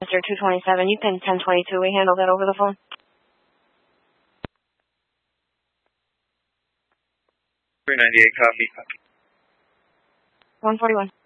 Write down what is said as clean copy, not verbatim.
Mr. 227, you pin 1022. We handle that over the phone. 398, copy. 141.